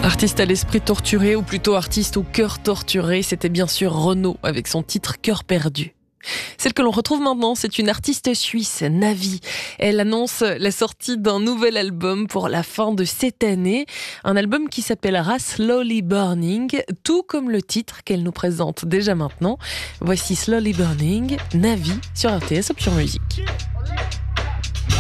Artiste à l'esprit torturé, ou plutôt artiste au cœur torturé, c'était bien sûr Renaud avec son titre Cœur perdu. Celle que l'on retrouve maintenant, c'est une artiste suisse, Navi. Elle annonce la sortie d'un nouvel album pour la fin de cette année. Un album qui s'appellera Slowly Burning, tout comme le titre qu'elle nous présente déjà maintenant. Voici Slowly Burning, Navi sur RTS Option Musique.